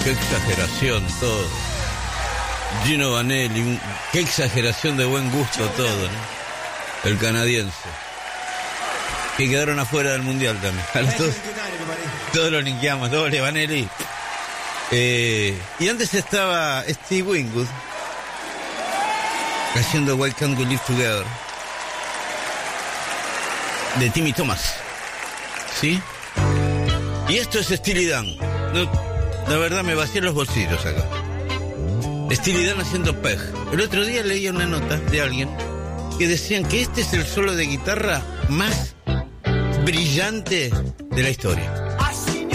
Qué exageración todo. Gino Vanelli, qué exageración de buen gusto todo, ¿no? El canadiense. Que quedaron afuera del mundial también. Todos los linkeamos, doble Vanelli. Y antes estaba Steve Winwood haciendo Why Can't We Live Together de Timmy Thomas, ¿sí? Y esto es Steely Dan. No, la verdad me vacié los bolsillos acá. Steely Dan haciendo Peg. El otro día leí una nota de alguien que decían que este es el solo de guitarra más brillante de la historia.